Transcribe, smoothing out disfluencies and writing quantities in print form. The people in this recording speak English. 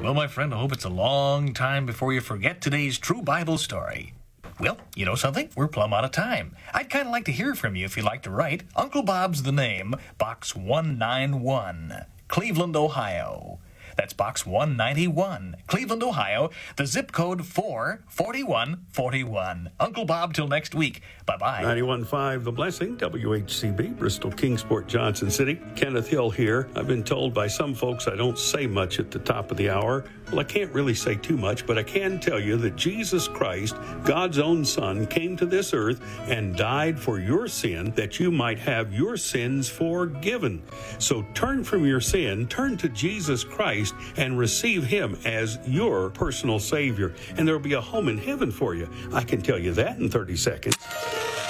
Well, my friend, I hope it's a long time before you forget today's true Bible story. Well, you know something? We're plumb out of time. I'd kind of like to hear from you if you'd like to write. Uncle Bob's the name, Box 191, Cleveland, Ohio. That's Box 191, Cleveland, Ohio. The zip code 44141. Uncle Bob, till next week. Bye-bye. 91.5 The Blessing, WHCB, Bristol, Kingsport, Johnson City. Kenneth Hill here. I've been told by some folks I don't say much at the top of the hour. Well, I can't really say too much, but I can tell you that Jesus Christ, God's own Son, came to this earth and died for your sin that you might have your sins forgiven. So turn from your sin, turn to Jesus Christ, and receive Him as your personal Savior. And there will be a home in heaven for you. I can tell you that in 30 seconds.